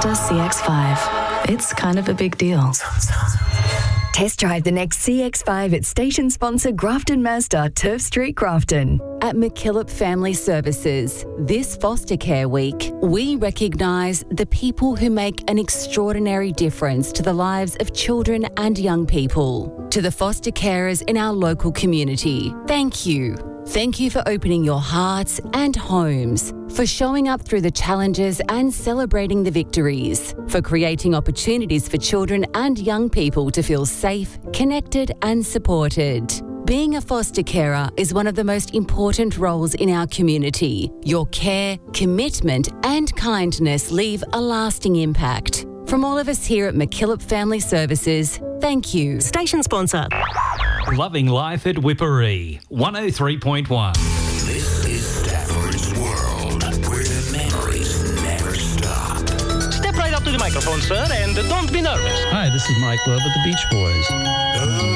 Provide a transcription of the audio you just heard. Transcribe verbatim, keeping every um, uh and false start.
Mazda C X five. It's kind of a big deal. Test drive the next C X five at station sponsor Grafton Mazda, Turf Street, Grafton. At McKillop Family Services, this Foster Care Week, we recognise the people who make an extraordinary difference to the lives of children and young people. To the foster carers in our local community, thank you. Thank you for opening your hearts and homes, for showing up through the challenges and celebrating the victories, for creating opportunities for children and young people to feel safe, connected and supported. Being a foster carer is one of the most important roles in our community. Your care, commitment and kindness leave a lasting impact. From all of us here at McKillop Family Services, thank you. Station sponsor. Loving life at Whipperee, one oh three point one. This is Stafford's World, where the memories never stop. Step right up to the microphone, sir, and don't be nervous. Hi, this is Mike Love with the Beach Boys. Oh.